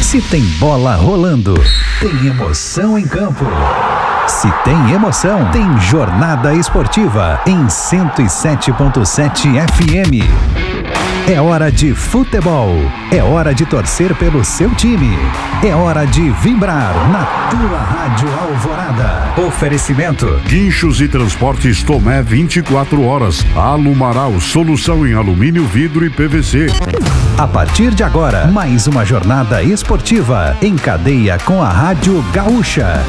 Se tem bola rolando, tem emoção em campo. Se tem emoção, tem Jornada Esportiva em 107.7 FM. É hora de futebol. É hora de torcer pelo seu time. É hora de vibrar na tua Rádio Alvorada. Oferecimento: Guinchos e Transportes Tomé 24 horas. Alumaral, solução em alumínio, vidro e PVC. A partir de agora, mais uma jornada esportiva em cadeia com a Rádio Gaúcha.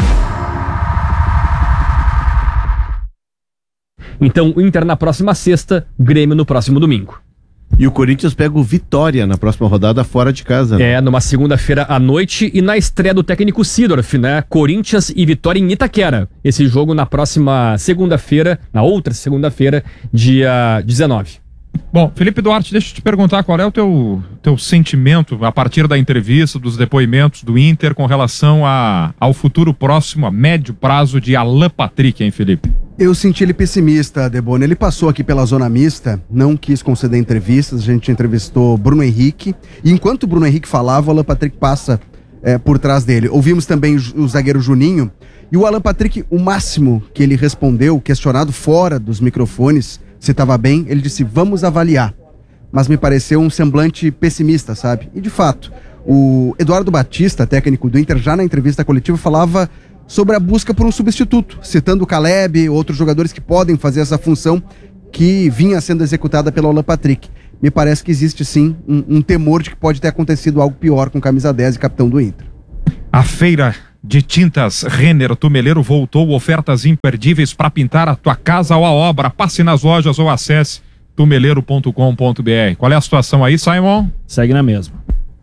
Então, o Inter na próxima sexta, Grêmio no próximo domingo. E o Corinthians pega o Vitória na próxima rodada fora de casa, né? Numa segunda-feira à noite e na estreia do técnico Sidorf, né? Corinthians e Vitória em Itaquera. Esse jogo na próxima segunda-feira, na outra segunda-feira, dia 19. Bom, Felipe Duarte, deixa eu te perguntar qual é o teu sentimento a partir da entrevista, dos depoimentos do Inter com relação ao futuro próximo, a médio prazo de Alan Patrick, hein, Felipe? Eu senti ele pessimista, Debona. Ele passou aqui pela zona mista, não quis conceder entrevistas, a gente entrevistou Bruno Henrique, e enquanto o Bruno Henrique falava, o Alan Patrick passa por trás dele. Ouvimos também o zagueiro Juninho, e o Alan Patrick, o máximo que ele respondeu, questionado fora dos microfones, se estava bem, ele disse, vamos avaliar. Mas me pareceu um semblante pessimista, sabe? E de fato, o Eduardo Batista, técnico do Inter, já na entrevista coletiva falava sobre a busca por um substituto, citando o Caleb, outros jogadores que podem fazer essa função que vinha sendo executada pelo Alan Patrick. Me parece que existe sim um temor de que pode ter acontecido algo pior com camisa 10 e capitão do Inter. A feira de tintas Renner Tumeleiro voltou, ofertas imperdíveis para pintar a tua casa ou a obra. Passe nas lojas ou acesse tumeleiro.com.br. Qual é a situação aí, Simon? Segue na mesma.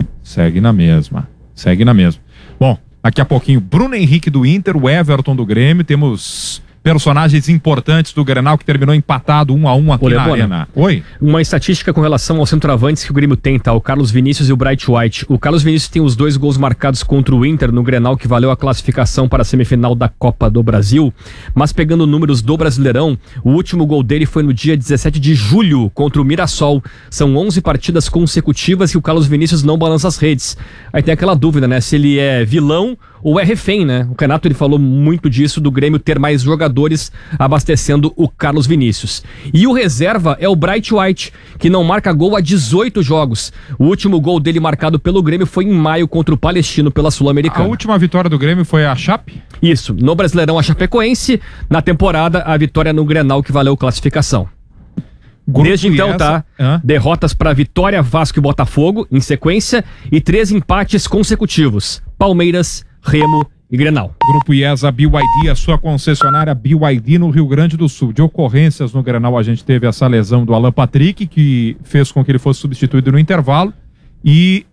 Bom, daqui a pouquinho, Bruno Henrique do Inter, o Everton do Grêmio, temos personagens importantes do Grenal que terminou empatado 1-1 aqui na Arena. Oi? Uma estatística com relação aos centroavantes que o Grêmio tem, tá? O Carlos Vinícius e o Bright White. O Carlos Vinícius tem os 2 gols marcados contra o Inter no Grenal, que valeu a classificação para a semifinal da Copa do Brasil. Mas pegando números do Brasileirão, o último gol dele foi no dia 17 de julho contra o Mirassol. São 11 partidas consecutivas e o Carlos Vinícius não balança as redes. Aí tem aquela dúvida, né? Se ele é vilão ou é refém, né? O Renato, ele falou muito disso, do Grêmio ter mais jogadores abastecendo o Carlos Vinícius. E o reserva é o Bright White, que não marca gol há 18 jogos. O último gol dele marcado pelo Grêmio foi em maio contra o Palestino pela Sul-Americana. A última vitória do Grêmio foi a Chape? Isso, no Brasileirão a Chapecoense, na temporada a vitória no Grenal que valeu classificação. Desde então, tá? Derrotas para Vitória, Vasco e Botafogo em sequência e 3 empates consecutivos. Palmeiras, Remo e Grenal. Grupo IESA BYD, a sua concessionária BYD no Rio Grande do Sul. De ocorrências no Grenal, a gente teve essa lesão do Alan Patrick, que fez com que ele fosse substituído no intervalo, e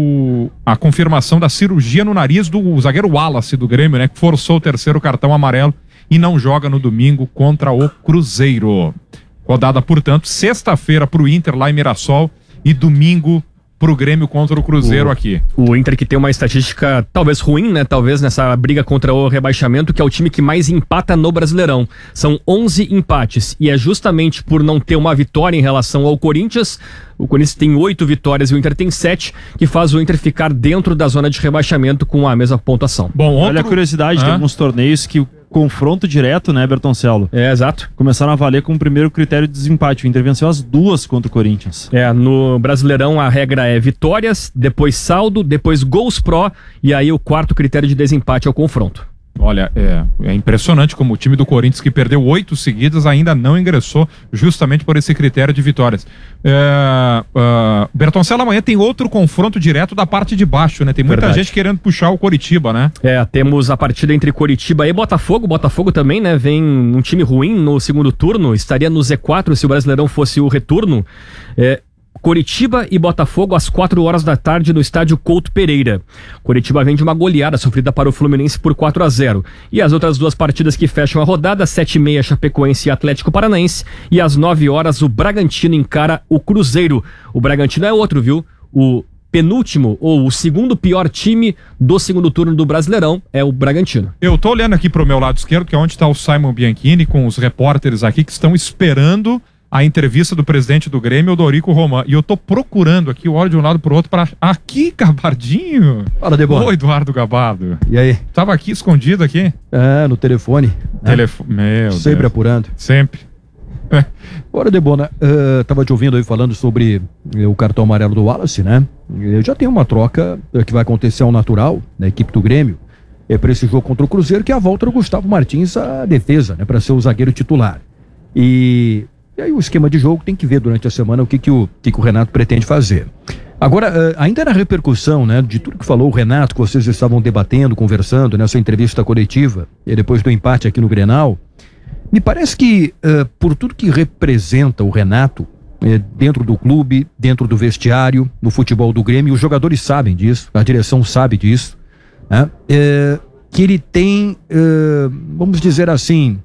a confirmação da cirurgia no nariz do zagueiro Wallace do Grêmio, né, que forçou o 3º cartão amarelo e não joga no domingo contra o Cruzeiro. Rodada, portanto, sexta-feira pro Inter lá em Mirassol e domingo pro Grêmio contra o Cruzeiro aqui. O Inter, que tem uma estatística talvez ruim, né? Talvez nessa briga contra o rebaixamento, que é o time que mais empata no Brasileirão. São 11 empates e é justamente por não ter uma vitória em relação ao Corinthians. O Corinthians tem 8 vitórias e o Inter tem 7, que faz o Inter ficar dentro da zona de rebaixamento com a mesma pontuação. Bom, olha a curiosidade, tem alguns torneios que o confronto direto, né, Bertoncello? Exato. Começaram a valer com o primeiro critério de desempate. O Inter venceu as 2 contra o Corinthians. No Brasileirão a regra é vitórias, depois saldo, depois gols pró, e aí o 4º critério de desempate é o confronto. Olha, é impressionante como o time do Corinthians, que perdeu 8 seguidas, ainda não ingressou justamente por esse critério de vitórias. Bertoncello, amanhã tem outro confronto direto da parte de baixo, né? Tem muita gente querendo puxar o Coritiba, né? Temos a partida entre Coritiba e Botafogo. Botafogo também, né? Vem um time ruim no segundo turno, estaria no Z4 se o Brasileirão fosse o retorno. Coritiba e Botafogo às 4 horas da tarde no estádio Couto Pereira. Coritiba vem de uma goleada sofrida para o Fluminense por 4-0. E as outras 2 partidas que fecham a rodada, 7h30 Chapecoense e Atlético Paranaense, e às 9 horas o Bragantino encara o Cruzeiro. O Bragantino é outro, viu? O penúltimo ou o segundo pior time do segundo turno do Brasileirão é o Bragantino. Eu tô olhando aqui pro meu lado esquerdo, que é onde está o Simon Bianchini com os repórteres aqui que estão esperando a entrevista do presidente do Grêmio, Odorico Roman. E eu tô procurando aqui, eu olho de um lado pro outro para aqui, Gabardinho. Fala, Debora. Ô, Eduardo Gabardo. E aí? Tava aqui escondido aqui. É, no telefone. Meu Sempre Deus. apurando. Sempre. Ora, Debona, tava te ouvindo aí falando sobre o cartão amarelo do Wallace, né? Já tem uma troca que vai acontecer ao natural na equipe do Grêmio. Para esse jogo contra o Cruzeiro, que é a volta do Gustavo Martins à defesa, né? Para ser o zagueiro titular. E aí o esquema de jogo tem que ver durante a semana o que o Renato pretende fazer. Agora, ainda na repercussão, né, de tudo que falou o Renato, que vocês estavam debatendo, conversando nessa entrevista coletiva, e depois do empate aqui no Grenal, me parece que, por tudo que representa o Renato, dentro do clube, dentro do vestiário, no futebol do Grêmio, os jogadores sabem disso, a direção sabe disso, né, que ele tem, vamos dizer assim,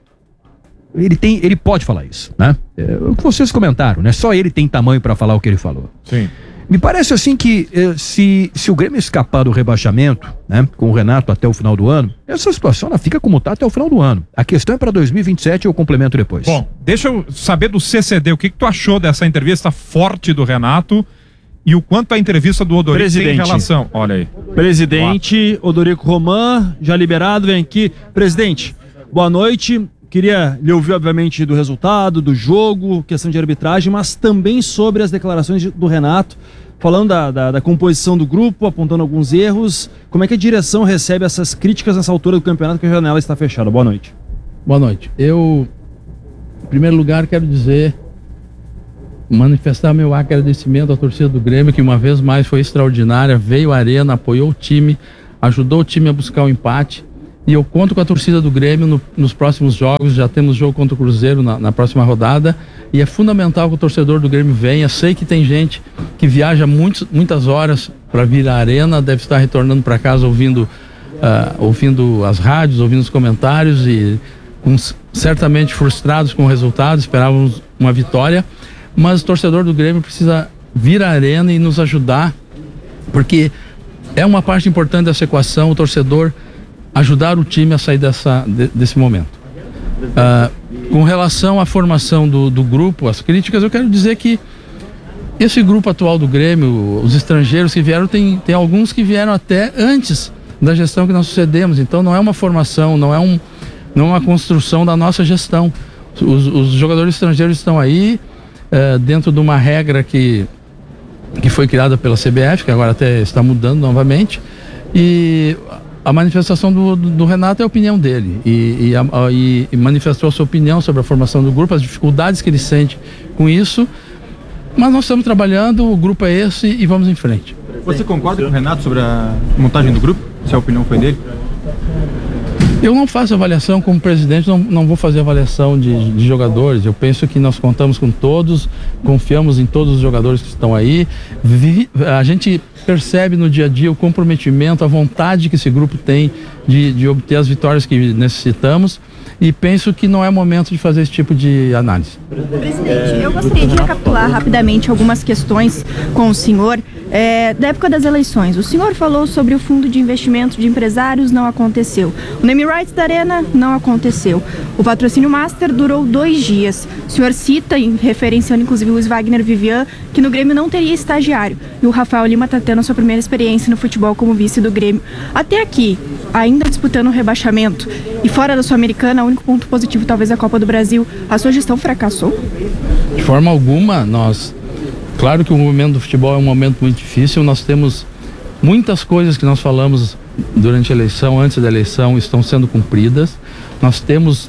ele pode falar isso, né? O que vocês comentaram, né? Só ele tem tamanho para falar o que ele falou. Sim. Me parece assim que se o Grêmio escapar do rebaixamento, né, com o Renato até o final do ano, essa situação ela fica como está até o final do ano. A questão é para 2027 e eu complemento depois. Bom, deixa eu saber do CCD, o que tu achou dessa entrevista forte do Renato e o quanto a entrevista do Odorico tem em relação. Olha aí. Presidente Odorico Roman, já liberado, vem aqui. Presidente, boa noite. Queria lhe ouvir, obviamente, do resultado, do jogo, questão de arbitragem, mas também sobre as declarações do Renato, falando da composição do grupo, apontando alguns erros. Como é que a direção recebe essas críticas nessa altura do campeonato, que a janela está fechada? Boa noite. Boa noite. Eu, em primeiro lugar, quero manifestar meu agradecimento à torcida do Grêmio, que uma vez mais foi extraordinária, veio à arena, apoiou o time, ajudou o time a buscar o empate. E eu conto com a torcida do Grêmio nos próximos jogos. Já temos jogo contra o Cruzeiro na próxima rodada. E é fundamental que o torcedor do Grêmio venha. Sei que tem gente que viaja muitas horas para vir à arena, deve estar retornando para casa ouvindo as rádios, ouvindo os comentários e certamente frustrados com o resultado. Esperávamos uma vitória. Mas o torcedor do Grêmio precisa vir à arena e nos ajudar, porque é uma parte importante dessa equação, o torcedor ajudar o time a sair desse momento. Com relação à formação do grupo, as críticas, eu quero dizer que esse grupo atual do Grêmio, os estrangeiros que vieram, tem alguns que vieram até antes da gestão que nós sucedemos, então não é uma formação, não é uma construção da nossa gestão. Os jogadores estrangeiros estão aí dentro de uma regra que foi criada pela CBF, que agora até está mudando novamente, e a manifestação do Renato é a opinião dele e manifestou a sua opinião sobre a formação do grupo, as dificuldades que ele sente com isso, mas nós estamos trabalhando, o grupo é esse e vamos em frente. Você concorda com o Renato sobre a montagem do grupo? Se a opinião foi dele? Eu não faço avaliação como presidente, não vou fazer avaliação de jogadores. Eu penso que nós contamos com todos, confiamos em todos os jogadores que estão aí. A gente percebe no dia a dia o comprometimento, a vontade que esse grupo tem de obter as vitórias que necessitamos. E penso que não é momento de fazer esse tipo de análise. Presidente, eu gostaria de recapitular rapidamente algumas questões com o senhor. Da época das eleições, o senhor falou sobre o fundo de investimento de empresários, não aconteceu. O name rights da Arena, não aconteceu. O patrocínio Master durou 2 dias. O senhor cita, referenciando inclusive o Luiz Wagner Vivian, que no Grêmio não teria estagiário. E o Rafael Lima está tendo a sua primeira experiência no futebol como vice do Grêmio. Até aqui, ainda disputando o rebaixamento e fora da Sul-Americana, o único ponto positivo talvez a Copa do Brasil. A sua gestão fracassou? De forma alguma, claro que o momento do futebol é um momento muito difícil, nós temos muitas coisas que nós falamos durante a eleição, antes da eleição, estão sendo cumpridas. Nós temos...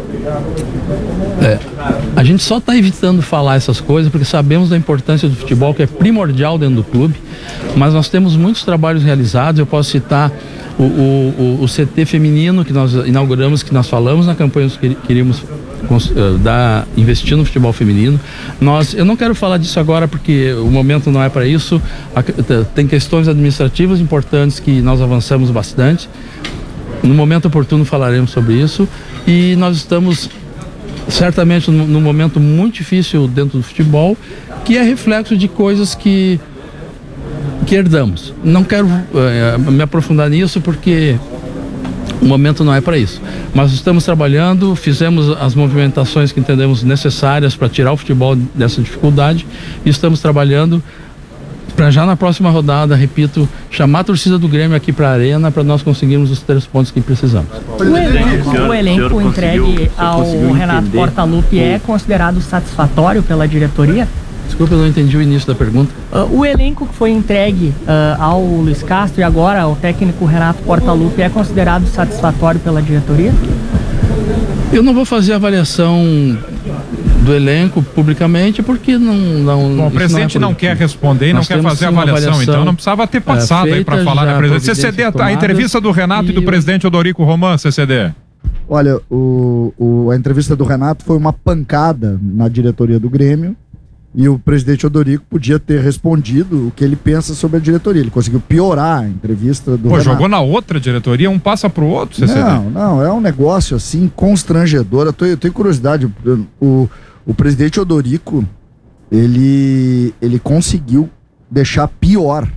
a gente só está evitando falar essas coisas porque sabemos da importância do futebol, que é primordial dentro do clube, mas nós temos muitos trabalhos realizados. Eu posso citar o CT feminino que nós inauguramos, que nós falamos na campanha que queríamos investir no futebol feminino. Eu não quero falar disso agora porque o momento não é para isso. Tem questões administrativas importantes que nós avançamos bastante. No momento oportuno falaremos sobre isso. E nós estamos certamente num momento muito difícil dentro do futebol, que é reflexo de coisas que herdamos. Não quero me aprofundar nisso porque O momento não é para isso. Mas estamos trabalhando, fizemos as movimentações que entendemos necessárias para tirar o futebol dessa dificuldade e estamos trabalhando para já na próxima rodada, repito, chamar a torcida do Grêmio aqui para a Arena para nós conseguirmos os 3 pontos que precisamos. O elenco entregue ao Renato Portaluppi é considerado satisfatório pela diretoria? Desculpa, eu não entendi o início da pergunta. O elenco que foi entregue ao Luiz Castro e agora ao técnico Renato Portaluppi é considerado satisfatório pela diretoria? Eu não vou fazer avaliação do elenco publicamente porque não. Bom, o presidente não quer responder e não quer fazer avaliação, então não precisava ter passado aí para falar, né, presidente? CCD, a entrevista do Renato e do presidente Odorico Roman, CCD. Olha, a entrevista do Renato foi uma pancada na diretoria do Grêmio. E o presidente Odorico podia ter respondido o que ele pensa sobre a diretoria. Ele conseguiu piorar a entrevista do Renato. Jogou na outra diretoria, um passa pro outro, CCD. Não, é um negócio assim constrangedor. Eu tenho curiosidade. O presidente Odorico, ele conseguiu deixar pior.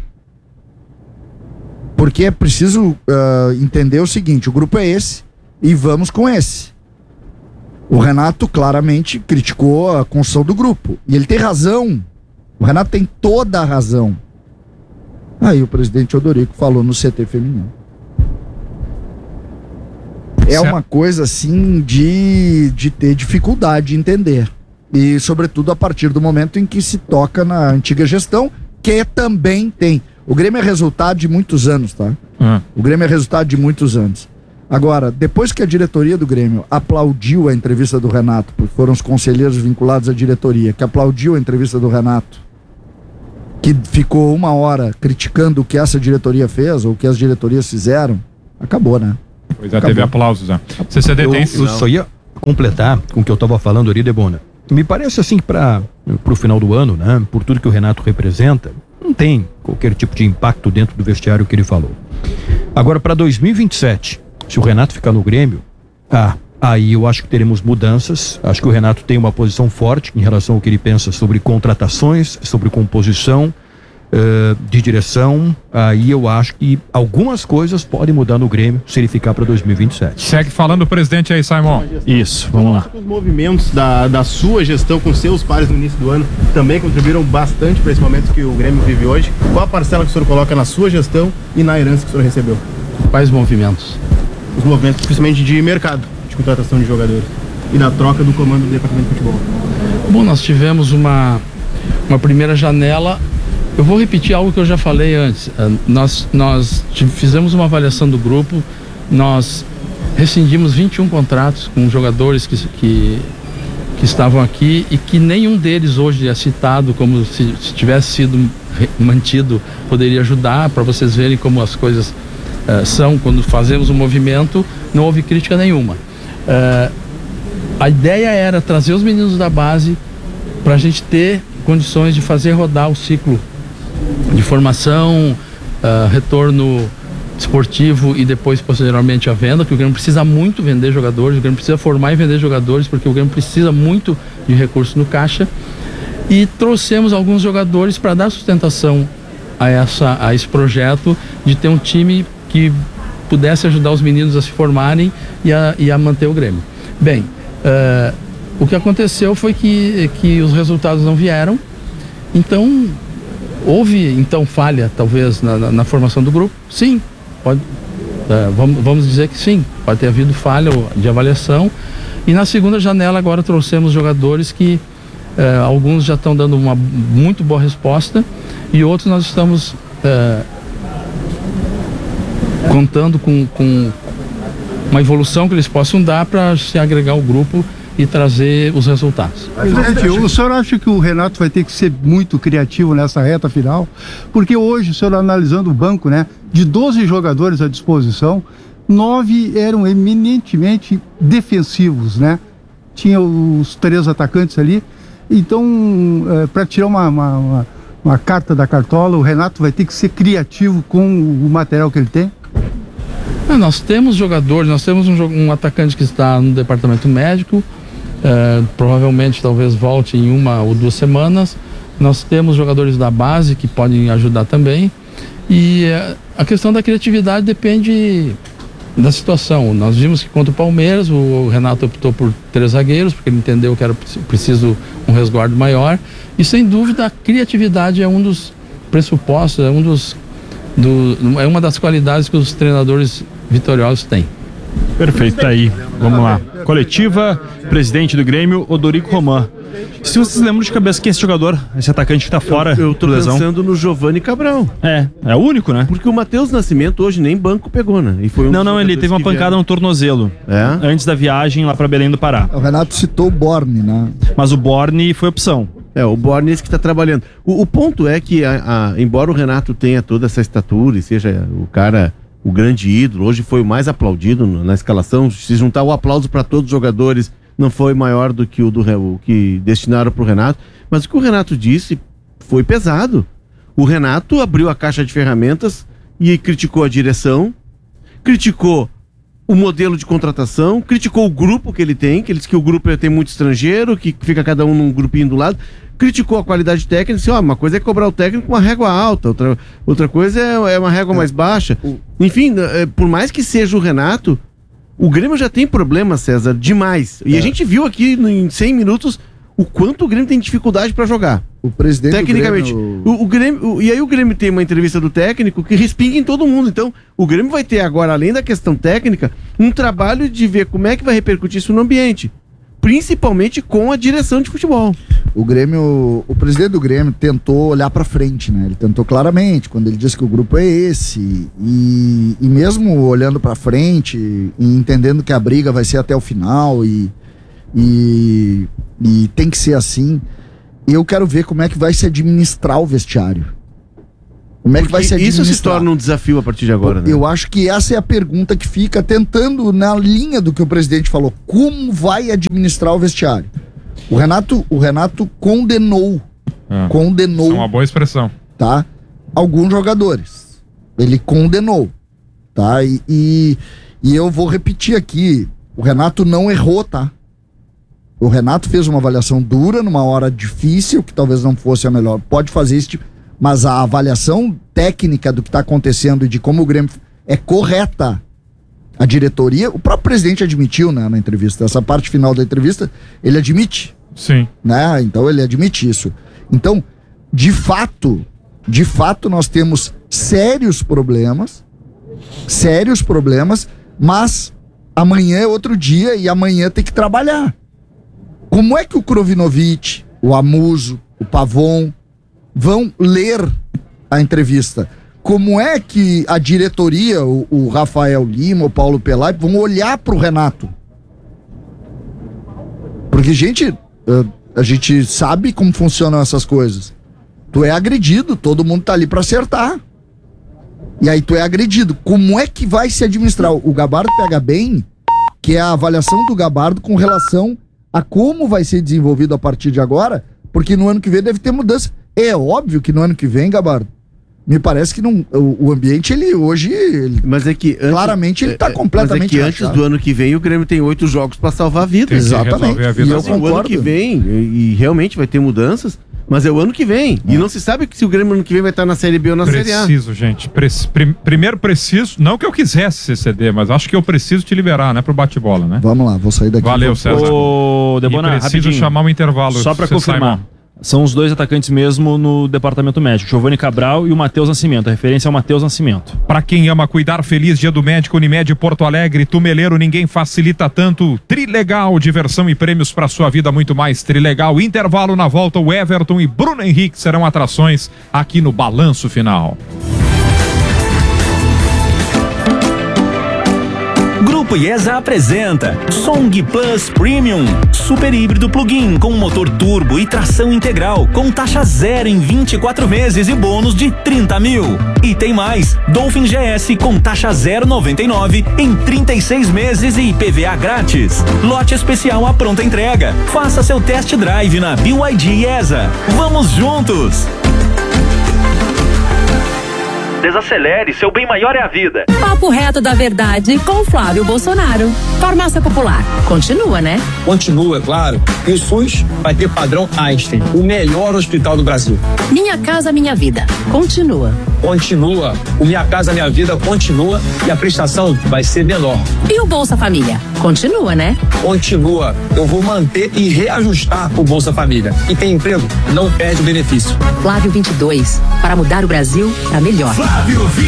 Porque é preciso entender o seguinte, o grupo é esse e vamos com esse. O Renato claramente criticou a construção do grupo. E ele tem razão. O Renato tem toda a razão. Aí o presidente Odorico falou no CT feminino. É uma coisa assim de ter dificuldade de entender. E sobretudo a partir do momento em que se toca na antiga gestão, que também tem. O Grêmio é resultado de muitos anos, tá? O Grêmio é resultado de muitos anos. Agora, depois que a diretoria do Grêmio aplaudiu a entrevista do Renato, porque foram os conselheiros vinculados à diretoria, que aplaudiu a entrevista do Renato, que ficou 1 hora criticando o que essa diretoria fez, ou o que as diretorias fizeram, acabou, né? Pois já teve aplausos, né? CCD tem... Eu só ia completar com o que eu estava falando ali, Debona. Me parece assim que pro final do ano, né, por tudo que o Renato representa, não tem qualquer tipo de impacto dentro do vestiário que ele falou. Agora, para 2027... se o Renato ficar no Grêmio, aí eu acho que teremos mudanças. Acho que o Renato tem uma posição forte em relação ao que ele pensa sobre contratações, sobre composição, de direção. Aí eu acho que algumas coisas podem mudar no Grêmio se ele ficar para 2027. Segue falando o presidente aí, Simon. Isso, vamos lá. Os movimentos da sua gestão com seus pares no início do ano também contribuíram bastante para esse momento que o Grêmio vive hoje. Qual a parcela que o senhor coloca na sua gestão e na herança que o senhor recebeu? Quais movimentos? Os movimentos principalmente de mercado, de contratação de jogadores e da troca do comando do departamento de futebol. Bom, nós tivemos uma primeira janela. Eu vou repetir algo que eu já falei antes. Nós fizemos uma avaliação do grupo, nós rescindimos 21 contratos com jogadores que estavam aqui e que nenhum deles hoje é citado como se tivesse sido mantido, poderia ajudar, para vocês verem como as coisas são. Quando fazemos um movimento, não houve crítica nenhuma. A ideia era trazer os meninos da base para a gente ter condições de fazer rodar o ciclo de formação, retorno esportivo e depois posteriormente a venda, que o Grêmio precisa muito vender jogadores, o Grêmio precisa formar e vender jogadores, porque o Grêmio precisa muito de recursos no caixa, e trouxemos alguns jogadores para dar sustentação a esse projeto de ter um time que pudesse ajudar os meninos a se formarem e a manter o Grêmio. Bem, o que aconteceu foi que os resultados não vieram, então houve falha talvez na formação do grupo. Sim, pode, vamos dizer que sim, pode ter havido falha de avaliação, e na segunda janela agora trouxemos jogadores que alguns já estão dando uma muito boa resposta e outros nós estamos contando com uma evolução que eles possam dar para se agregar ao grupo e trazer os resultados. Presidente, o senhor acha que o Renato vai ter que ser muito criativo nessa reta final? Porque hoje, o senhor analisando o banco, né, de 12 jogadores à disposição, 9 eram eminentemente defensivos, né? Tinha os 3 atacantes ali. Então, para tirar uma carta da cartola, o Renato vai ter que ser criativo com o material que ele tem? Nós temos jogadores, nós temos um atacante que está no departamento médico, provavelmente talvez volte em 1 ou 2 semanas. Nós temos jogadores da base que podem ajudar também, e a questão da criatividade depende da situação. Nós vimos que contra o Palmeiras, o Renato optou por 3 zagueiros, porque ele entendeu que era preciso um resguardo maior. E sem dúvida a criatividade é um dos pressupostos, é uma das qualidades que os treinadores vitoriosos têm. Perfeito, tá aí. Vamos lá. Coletiva, presidente do Grêmio, Odorico Roman. Se vocês lembram de cabeça quem é esse jogador, esse atacante que tá fora, eu tô pensando no Giovani Cabral. É o único, né? Porque o Matheus Nascimento hoje nem banco pegou, né? E foi não, ele teve uma pancada no tornozelo. Antes da viagem lá pra Belém do Pará. O Renato citou o Borne, né? Mas o Borne foi opção. O Borne é esse que tá trabalhando. O ponto é que, embora o Renato tenha toda essa estatura e seja o cara, o grande ídolo, hoje foi o mais aplaudido na escalação, se juntar o aplauso para todos os jogadores, não foi maior do que o que destinaram pro Renato, mas o que o Renato disse foi pesado. O Renato abriu a caixa de ferramentas e criticou a direção, criticou o modelo de contratação, criticou o grupo que ele tem, que ele disse que o grupo tem muito estrangeiro, que fica cada um num grupinho do lado, criticou a qualidade técnica, disse, uma coisa é cobrar o técnico com uma régua alta, outra coisa é uma régua mais baixa. Enfim, por mais que seja o Renato, o Grêmio já tem problema, César, demais. E a gente viu aqui em 100 minutos o quanto o Grêmio tem dificuldade para jogar. O presidente tecnicamente. O Grêmio, e aí o Grêmio tem uma entrevista do técnico que respinga em todo mundo. Então, o Grêmio vai ter agora, além da questão técnica, um trabalho de ver como é que vai repercutir isso no ambiente. Principalmente com a direção de futebol. O presidente do Grêmio tentou olhar pra frente, né? Ele tentou claramente, quando ele disse que o grupo é esse, e mesmo olhando pra frente e entendendo que a briga vai ser até o final e tem que ser assim, eu quero ver como é que vai se administrar o vestiário. Como é que vai se administrar? Isso se torna um desafio a partir de agora, né? Eu acho que essa é a pergunta que fica tentando na linha do que o presidente falou. Como vai administrar o vestiário? O Renato condenou. Condenou. Isso é uma boa expressão. Tá? Alguns jogadores. Ele condenou. Tá? E eu vou repetir aqui. O Renato não errou, tá? O Renato fez uma avaliação dura numa hora difícil, que talvez não fosse a melhor. Pode fazer isso tipo. Mas a avaliação técnica do que está acontecendo e de como o Grêmio é correta. A diretoria, o próprio presidente admitiu, né, na entrevista, essa parte final da entrevista, ele admite. Sim. Né? Então ele admite isso. Então, de fato, nós temos sérios problemas, mas amanhã é outro dia e amanhã tem que trabalhar. Como é que o Krovinovic, o Amuso, o Pavon vão ler a entrevista? Como é que a diretoria, o Rafael Lima, o Paulo Pelai, vão olhar pro Renato? Porque, a gente sabe como funcionam essas coisas. Tu é agredido, todo mundo tá ali pra acertar. E aí tu é agredido. Como é que vai se administrar? O Gabardo pega bem, que é a avaliação do Gabardo com relação a como vai ser desenvolvido a partir de agora, porque no ano que vem deve ter mudança. É óbvio que no ano que vem, Gabardo, me parece que não, o ambiente, mas é que claramente ele tá completamente. Mas é que antes do ano que vem o Grêmio tem 8 jogos para salvar a vida. Exatamente. A vida. E eu concordo. O ano que vem, e realmente vai ter mudanças, mas é o ano que vem. E não se sabe se o Grêmio ano que vem vai estar na Série B ou na Série A. Preciso, gente. Primeiro preciso, não que eu quisesse ceder, mas acho que eu preciso te liberar, né, pro bate-bola, né? Vamos lá, vou sair daqui. Valeu, César. Debona, preciso rapidinho, chamar um intervalo. Só para confirmar. São os dois atacantes mesmo no departamento médico, Giovani Cabral e o Matheus Nascimento. A referência é o Matheus Nascimento. Para quem ama cuidar, feliz Dia do Médico, Unimed Porto Alegre, Tumeleiro, ninguém facilita tanto. Trilegal, diversão e prêmios para sua vida, muito mais. Trilegal, intervalo na volta, o Everton e Bruno Henrique serão atrações aqui no Balanço Final. Grupo IESA apresenta Song Plus Premium, super híbrido plug-in com motor turbo e tração integral, com taxa zero em 24 vezes e bônus de 30 mil. E tem mais, Dolphin GS com taxa 0,99 em 36 meses e IPVA grátis. Lote especial à pronta entrega. Faça seu test drive na BYD IESA. Vamos juntos! Desacelere, seu bem maior é a vida. Papo reto da verdade com Flávio Bolsonaro. Farmácia Popular. Continua, né? Continua, é claro. E o SUS vai ter padrão Einstein, o melhor hospital do Brasil. Minha Casa Minha Vida. Continua. Continua. O Minha Casa Minha Vida continua e a prestação vai ser menor. E o Bolsa Família? Continua, né? Continua. Eu vou manter e reajustar o Bolsa Família. E tem emprego? Não perde o benefício. Flávio 22. Para mudar o Brasil para melhor. Flávio 22.